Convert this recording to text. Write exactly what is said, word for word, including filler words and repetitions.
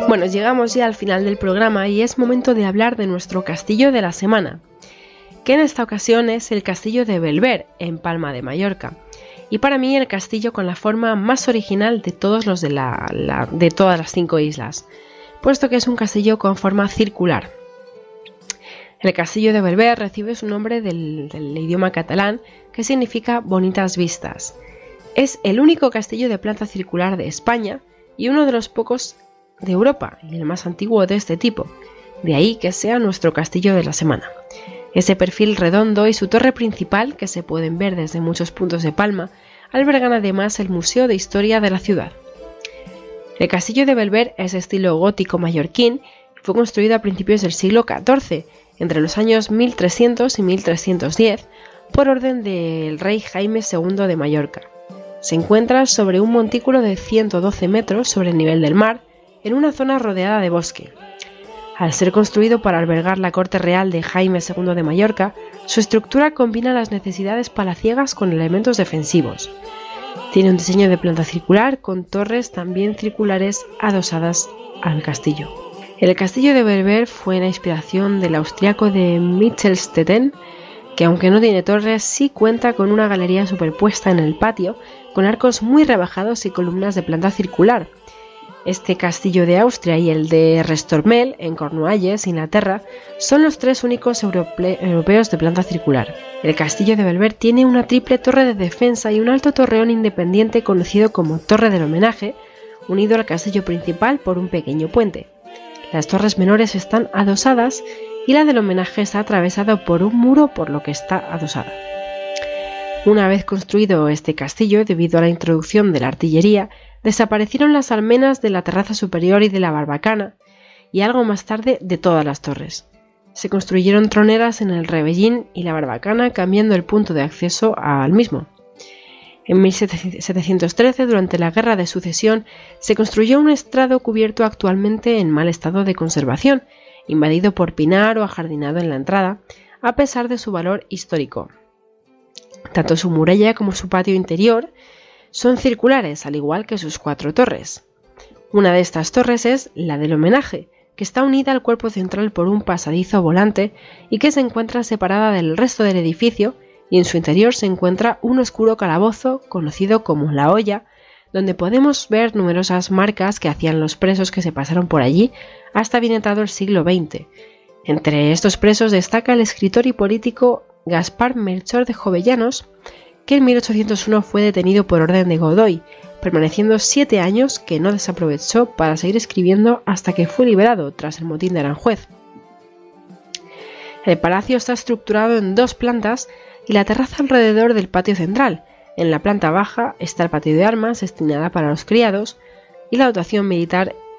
Bueno, llegamos ya al final del programa y es momento de hablar de nuestro castillo de la semana, que en esta ocasión es el castillo de Bellver, en Palma de Mallorca. Y para mí el castillo con la forma más original de todos los de, la, la, de todas las cinco islas, puesto que es un castillo con forma circular. El castillo de Bellver recibe su nombre del, del idioma catalán, que significa bonitas vistas. Es el único castillo de planta circular de España y uno de los pocos de Europa y el más antiguo de este tipo, de ahí que sea nuestro castillo de la semana. Ese perfil redondo y su torre principal, que se pueden ver desde muchos puntos de Palma, albergan además el Museo de Historia de la ciudad. El castillo de Bellver es de estilo gótico mallorquín y fue construido a principios del siglo catorce, entre los años mil trescientos y mil trescientos diez, por orden del rey Jaime segundo de Mallorca. Se encuentra sobre un montículo de ciento doce metros sobre el nivel del mar, en una zona rodeada de bosque. Al ser construido para albergar la corte real de Jaime segundo de Mallorca, su estructura combina las necesidades palaciegas con elementos defensivos. Tiene un diseño de planta circular con torres también circulares adosadas al castillo. El castillo de Bellver fue la inspiración del austriaco de Mittelstetten, que aunque no tiene torres, sí cuenta con una galería superpuesta en el patio, con arcos muy rebajados y columnas de planta circular. Este castillo de Austria y el de Restormel, en Cornualles, Inglaterra, son los tres únicos europe- europeos de planta circular. El castillo de Bellver tiene una triple torre de defensa y un alto torreón independiente conocido como Torre del Homenaje, unido al castillo principal por un pequeño puente. Las torres menores están adosadas y la del homenaje está atravesada por un muro, por lo que está adosada. Una vez construido este castillo, debido a la introducción de la artillería, desaparecieron las almenas de la terraza superior y de la barbacana, y algo más tarde de todas las torres. Se construyeron troneras en el Rebellín y la barbacana, cambiando el punto de acceso al mismo. En mil setecientos trece, durante la Guerra de Sucesión, se construyó un estrado cubierto actualmente en mal estado de conservación, invadido por pinar o ajardinado en la entrada, a pesar de su valor histórico. Tanto su muralla como su patio interior son circulares, al igual que sus cuatro torres. Una de estas torres es la del homenaje, que está unida al cuerpo central por un pasadizo volante y que se encuentra separada del resto del edificio, y en su interior se encuentra un oscuro calabozo conocido como la Hoya, donde podemos ver numerosas marcas que hacían los presos que se pasaron por allí hasta bien entrado el siglo veinte. Entre estos presos destaca el escritor y político Gaspar Melchor de Jovellanos, que en mil ochocientos uno fue detenido por orden de Godoy, permaneciendo siete años que no desaprovechó para seguir escribiendo hasta que fue liberado tras el motín de Aranjuez. El palacio está estructurado en dos plantas y la terraza alrededor del patio central. En la planta baja está el patio de armas destinada para los criados y la dotación militar